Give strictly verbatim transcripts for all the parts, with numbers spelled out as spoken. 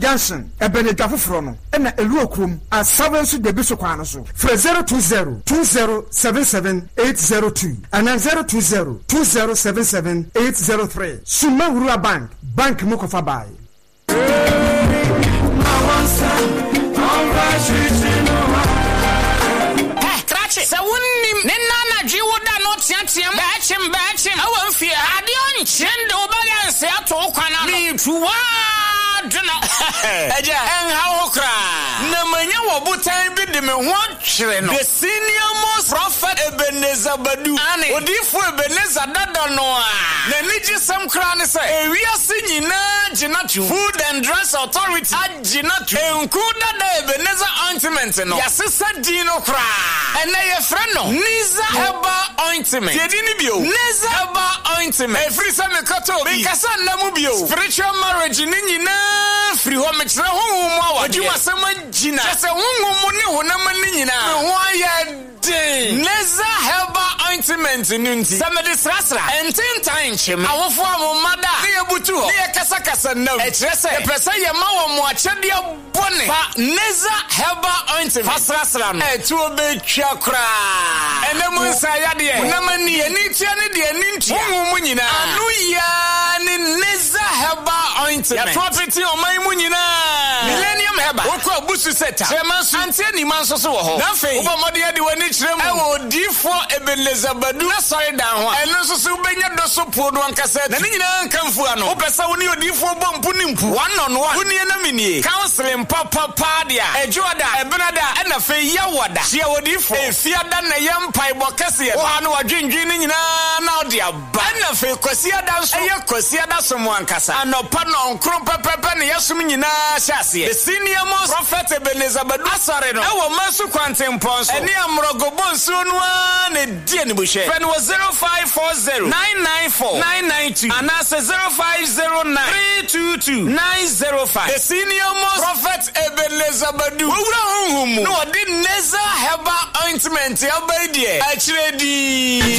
Junction Ebenedwa foforo no na Eluokrum a seven so de biso kwano so for zero two zero two zero seven seven eight zero two and zero two zero two zero seven seven eight zero three. Suma Rural Bank, Bank Mukofa Bai. So wouldn't Nana Jiwoda not Tiam Batchim Batchim I won't fear I don't send over and say to Okana me to what Eja and how cry Namanya Wabutai bid me watching the senior most prophet Ebenezer Badu and Odifu Ebenezer Dadanoa Neniji some crown say we are singing Jinatu Food and Dress Authority at Jinatu Enkuda Ebenezer ointment no Yasisa Dino cry and a friend no Niza Heba ointment Yedini bio Niza Heba ointment every summer kato because namubio spiritual marriage nina free home metra hu mo adwuma sama gina se hu mu ne hu na mani nyina ho ya den Niza Heba ointment nunti samedi srasra entin time chem awofo amomada ne ebutu ho ne kasa kasa na e kire se e pesa ye ma wo mo achede bone fa Niza Heba ointment fasrasra no e tuo be twa kra ene mu nsaya de na mani ani tia ne de ani ntia hu mu nyina anu ya ne Niza Heba ointment ya property o man mu nyina Millennium Heba wokọ busu seta chemansu antie ni manso so wo ho na fe wo mode ya de wani kirem e wo difo Ebenezer Badu na sori dan ho eno so so benya do so po do ankasa na ni nyina nkamfu ano wo pesa wo ni odifo bo mpu ni mpu one on one wo ni na minie counseling papa pa dia ejoda ebenada e na fe ya wada hia odifo e fiada na yempai bokase ye wo ha no wadwendwen ni nyina na odi aba na fe kwasiada so e ye kwasiada so mo ankasa anopa no nkro pepepe ne yesum nyina hyase the senior most prophet Ebenezer Badu asare no e wo masu kwantempon so eni amrogo bonsu no na die ni buhwe friend was zero five four zero nine nine four nine nine two and that's zero five zero nine three two two nine zero five the senior most prophet Ebenezer Badu wura honhum no de Niza Heba ointment ya baidie akire di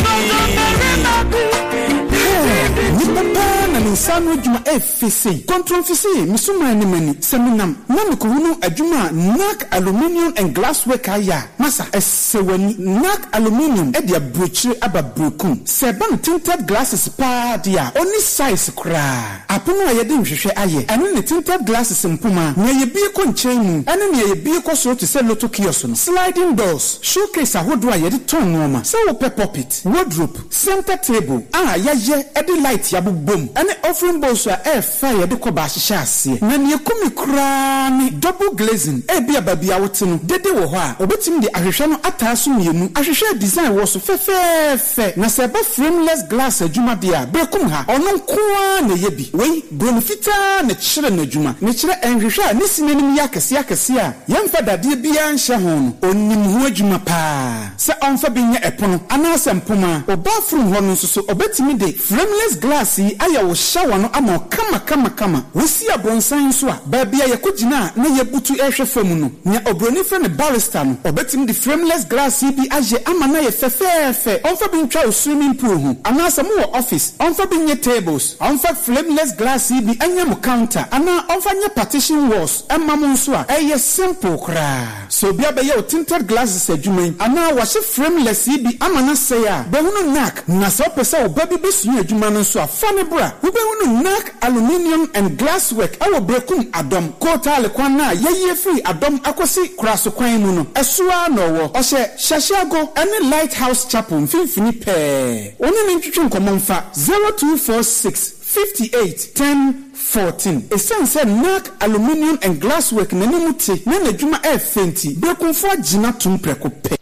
Nipapa na nisano adwuma efisi control fisi misuma ni mani seminam na mekuhunu adwuma Nac Aluminium and Glasswork aya masa esewani Nac Aluminium e dia brochire ababrokum seban tinted glasses pa dia oni size kra apono ayede nhwehwe aye eno ne tinted glasses mpoma na ye bi ko nchen mu eno ne ye bi ko so to sell loto kiosk no sliding doors showcase ahodo ayede ton noma se wo pop it wardrobe center table ah yaye e de light ya bobom ene offering bowls a air fire de ko ba hihye ase na ne kumi kra ni double glazing e bia babia wote no dede wo ho a obetim de ahwehwe no ataaso mienu ahwehwe design wo so fefefe na se ba frameless glass adwuma dia bekum ha ono nkoa na ye bi wei bonfita na kyere na adwuma ne kyere enhwehwe a ne sinenim ya kase akase a yemfa dade bia nhye ho no onim ho adwuma pa se onfa binya epono ana sempoma oba from ho no so obetimi de frameless glass yi aya wo shower no ama kama kama kama wosi abonsan so a ba bia ye kogina na ye butu ehwe fam no nya obroni fe ne barrister no obetimi de frameless glass yi bi age ama na ye fefefe onfa bi ntwa swimming pool ho ana asem wo office onfa bi nye tables onfa frameless glass yi bi anya mo counter ana onfa nye partition walls emma mo so a eye simple kra so bia be ye tinted glasses adwuma ana wa she frameless yi bi ama na say a be hunu Nac na so pese wo ba bi besu adwuma no so afane bra wo be hunu Nac Aluminium and Glasswork awo brekum adom kotale kwan na yeye free adom akosi kraso kwan mu no esoa no wo ohye shashago any Lighthouse Chapel mfimfini pe oni ne ntwetwe nkomomfa zero two four six fifty-eight ten fourteen essence Nac Aluminium and Glasswork nanimuti na nadwuma e fenti brekumfo agina tumpreko pe.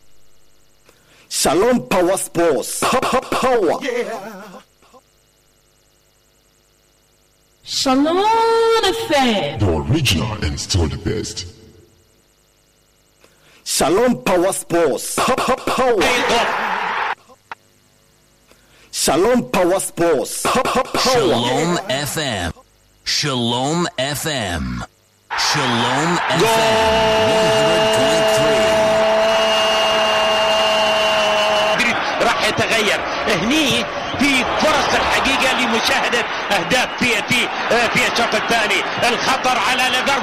Shalom Power Sports. Power. Yeah. Shalom F M. The original and still the best. Shalom Power Sports. Power. Shalom Power Sports. Shalom F M. Shalom F M. Shalom F M. one hundred point three. راح يتغير هني في فرص الحقيقة لمشاهدة أهداف بي تي في الشوط الثاني. الخطر على ليفربول.